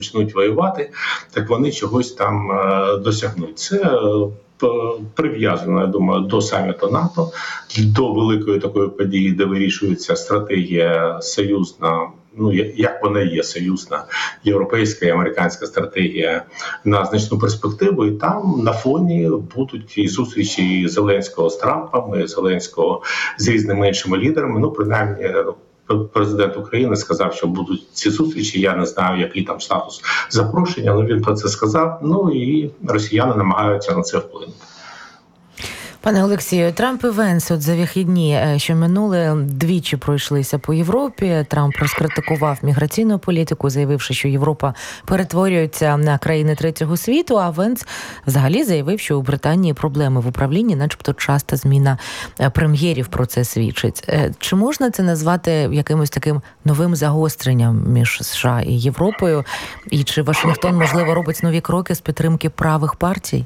почнуть воювати, так вони чогось там досягнуть. Це прив'язано, я думаю, до саміту НАТО, до великої такої події, де вирішується стратегія союзна, як вона є, союзна, європейська і американська стратегія на значну перспективу. І там на фоні будуть і зустрічі Зеленського з Трампом, і Зеленського з різними іншими лідерами. Принаймні, президент України сказав, що будуть ці зустрічі. Я не знаю, який там статус запрошення, але він про це сказав. І росіяни намагаються на це вплинути. Пане Олексію, Трамп і Венс за вихідні, що минули, двічі пройшлися по Європі. Трамп розкритикував міграційну політику, заявивши, що Європа перетворюється на країни третього світу, а Венс взагалі заявив, що у Британії проблеми в управлінні, начебто часта зміна прем'єрів про це свідчить. Чи можна це назвати якимось таким новим загостренням між США і Європою? І чи Вашингтон, можливо, робить нові кроки з підтримки правих партій?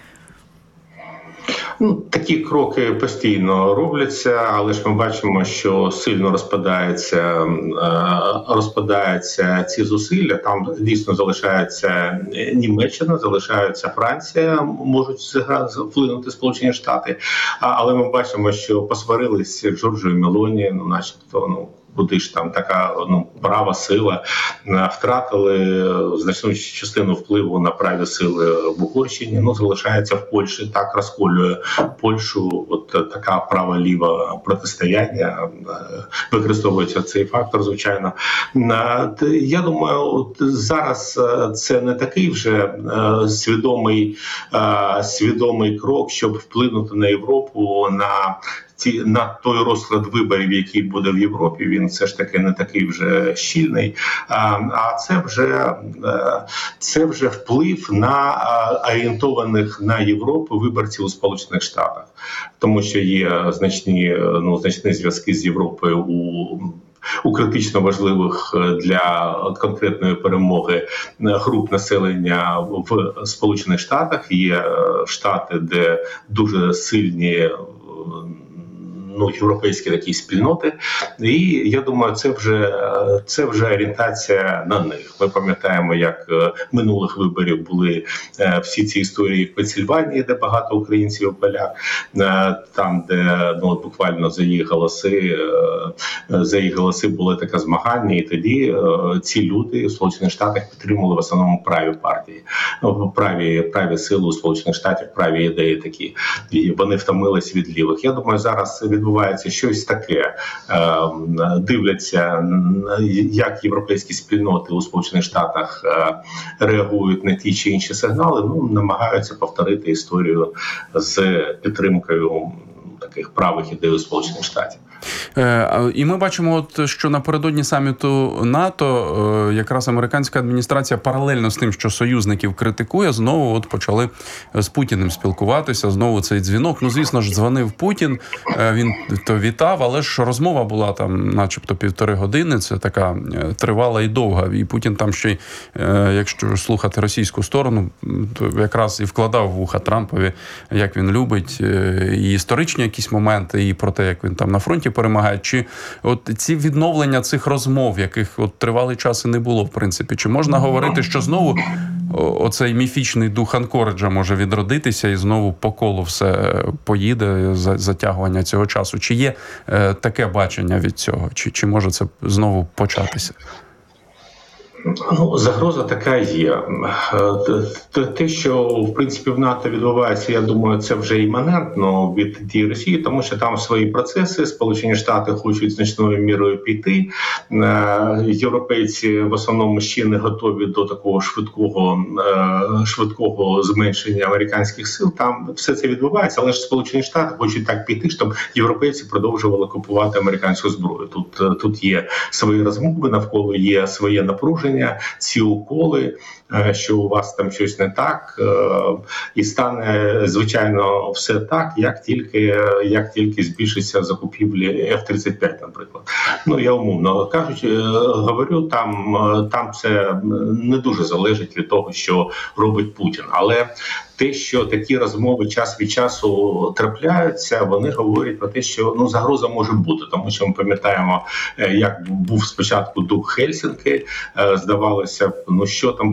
Такі кроки постійно робляться, але ж ми бачимо, що сильно розпадаються ці зусилля. Там дійсно залишається Німеччина, залишається Франція, можуть вплинути Сполучені Штати. Але ми бачимо, що посварились Джорджо і Мелоні, начебто, куди ж там така права сила, втратили значну частину впливу на праві сили в Угорщині. Залишається в Польщі, так розколює Польщу, така права-ліва протистояння, використовується цей фактор, звичайно. Я думаю, зараз це не такий вже свідомий крок, щоб вплинути на Європу, на той розклад виборів, який буде в Європі. Він все ж таки не такий вже щільний, а це вже вплив на орієнтованих на Європу виборців у Сполучених Штатах, тому що є значні зв'язки з Європою у критично важливих для конкретної перемоги груп населення в Сполучених Штатах. Є штати, де дуже сильні європейські такі спільноти, і я думаю, це вже орієнтація на них. Ми пам'ятаємо, як минулих виборів були всі ці історії в Пенсільванії, де багато українців і поляк, там, де буквально за їх голоси були таке змагання, і тоді ці люди в Сполучених Штатах підтримували в основному праві партії, праві сили у Сполучених Штатах, праві ідеї такі, і вони втомились від лівих. Я думаю, зараз відбувається щось таке. Дивляться, як європейські спільноти у Сполучених Штатах реагують на ті чи інші сигнали, намагаються повторити історію з підтримкою таких правих ідей у Сполучених Штатів. І ми бачимо, що напередодні саміту НАТО якраз американська адміністрація паралельно з тим, що союзників критикує, знову почали з Путіним спілкуватися, знову цей дзвінок. Звісно ж, дзвонив Путін, він то вітав, але ж розмова була там начебто 1,5 години, це така тривала і довга. І Путін там ще й, якщо слухати російську сторону, то якраз і вкладав в вуха Трампові, як він любить, і історичні якісь моменти, і про те, як він там на фронті перемагають. Чи ці відновлення цих розмов, яких тривалий час і не було, в принципі, чи можна говорити, що знову оцей міфічний дух Анкориджа може відродитися і знову по колу все поїде, затягування цього часу? Чи є таке бачення від цього? Чи може це знову початися? Загроза така є. Те, що, в принципі, в НАТО відбувається, я думаю, це вже іманентно від тієї Росії, тому що там свої процеси, Сполучені Штати хочуть значною мірою піти. Європейці в основному ще не готові до такого швидкого зменшення американських сил. Там все це відбувається, але ж Сполучені Штати хочуть так піти, щоб європейці продовжували купувати американську зброю. Тут є свої розмови, навколо є своє напруження, ці уколи, що у вас там щось не так, і стане, звичайно, все так, як тільки збільшиться закупівлі F-35, наприклад. Я умовно говорю, там це не дуже залежить від того, що робить Путін. Але те, що такі розмови час від часу трапляються, вони говорять про те, що загроза може бути, тому що ми пам'ятаємо, як був спочатку дух Хельсінки, здавалося, що там